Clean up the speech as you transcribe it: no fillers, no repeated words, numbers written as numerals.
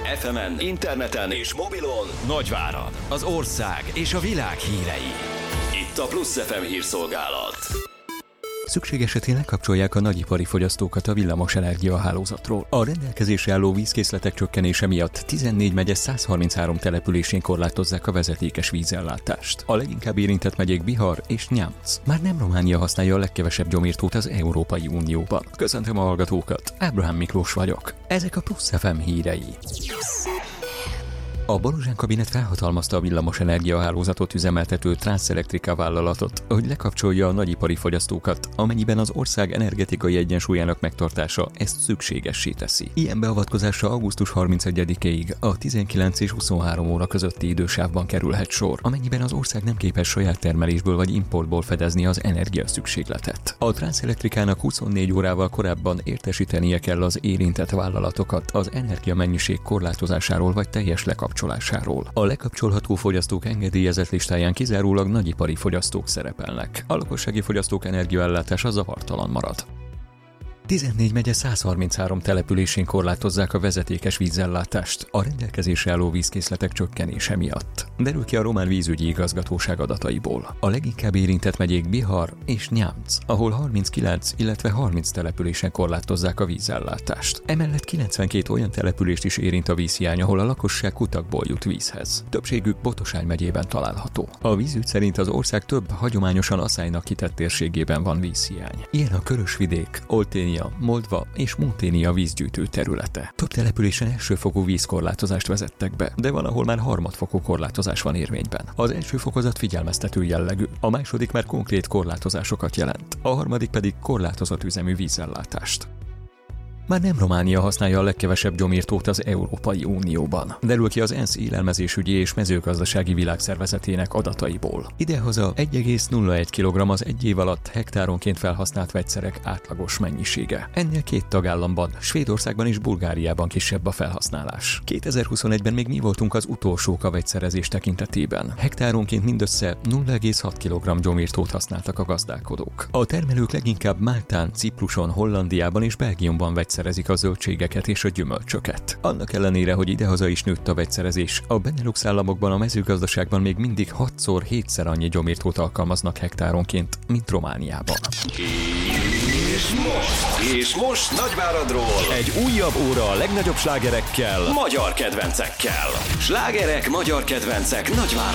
FM-en, interneten és mobilon Nagyvárad, az ország és a világ hírei. Itt a Plusz FM hírszolgálat. Szükség esetén lekapcsolják a nagyipari fogyasztókat a villamosenergia hálózatról. A rendelkezésre álló vízkészletek csökkenése miatt 14 megye 133 településén korlátozzák a vezetékes vízellátást. A leginkább érintett megyék Bihar és Nyamc. Már nem Románia használja a legkevesebb gyomírtót az Európai Unióban. Köszöntöm a hallgatókat, Ábrahám Miklós vagyok. Ezek a Plusz FM hírei. A Balozsán kabinet felhatalmazta a villamosenergia hálózatot üzemeltető Transelectrica vállalatot, hogy lekapcsolja a nagyipari fogyasztókat, amennyiben az ország energetikai egyensúlyának megtartása ezt szükségessé teszi. Ilyen beavatkozásra augusztus 31-ig a 19 és 23 óra közötti idősávban kerülhet sor, amennyiben az ország nem képes saját termelésből vagy importból fedezni az energiaszükségletet. A Transelectricának 24 órával korábban értesítenie kell az érintett vállalatokat az energiamennyiség korlátozásáról vagy teljes lekapcsolásáról. A lekapcsolható fogyasztók engedélyezett listáján kizárólag nagyipari fogyasztók szerepelnek. A lakossági fogyasztók energiaellátása zavartalan marad. 14 megye 133 településén korlátozzák a vezetékes vízellátást a rendelkezésre álló vízkészletek csökkenése miatt. Derül ki a Román Vízügyi Igazgatóság adataiból. A leginkább érintett megyék Bihar és Nyamc, ahol 39, illetve 30 településen korlátozzák a vízellátást. Emellett 92 olyan települést is érint a vízhiány, ahol a lakosság kutakból jut vízhez. Többségük Botosány megyében található. A vízügy szerint az ország több hagyományosan aszálynak kitett térségében van vízhiány. Ilyen a Körösvidék, Olténia, Moldva és Munténia vízgyűjtő területe. Több településen elsőfokú vízkorlátozást vezettek be, de van, ahol már harmadfokú korlátozás van érvényben. Az első fokozat figyelmeztető jellegű, a második már konkrét korlátozásokat jelent, a harmadik pedig korlátozott üzemű vízellátást. Már nem Románia használja a legkevesebb gyomírtót az Európai Unióban. Derül ki az ENSZ élelmezésügyi és mezőgazdasági világszervezetének adataiból. Idehaza 1,01 kg az egy év alatt hektáronként felhasznált vegyszerek átlagos mennyisége. Ennél két tagállamban, Svédországban és Bulgáriában kisebb a felhasználás. 2021-ben még mi voltunk az utolsók a vegyszerezés tekintetében. Hektáronként mindössze 0,6 kg gyomírtót használtak a gazdálkodók. A termelők leginkább Máltán, Cipruson, Hollandiában és Belgiumban vegyszerezik a zöldségeket és a gyümölcsöket. Annak ellenére, hogy idehaza is nőtt a vegyszerezés, a Benelux államokban a mezőgazdaságban még mindig 6-7-szer annyi gyomírtót alkalmaznak hektáronként, mint Romániában. És most Nagyváradról egy újabb óra a legnagyobb slágerekkel, magyar kedvencekkel. Slágerek, magyar kedvencek Nagyváradról.